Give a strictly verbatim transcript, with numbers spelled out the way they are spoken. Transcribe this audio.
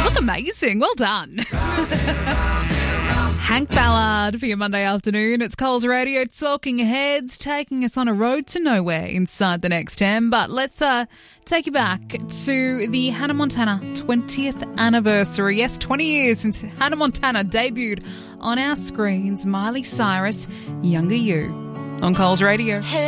look amazing. Well done. Hank Ballard for your Monday afternoon. It's Coles Radio Talking Heads, taking us on a road to nowhere inside the next ten. But let's uh, take you back to the Hannah Montana twentieth anniversary. Yes, twenty years since Hannah Montana debuted on our screens. Miley Cyrus, Younger You, on Coles Radio.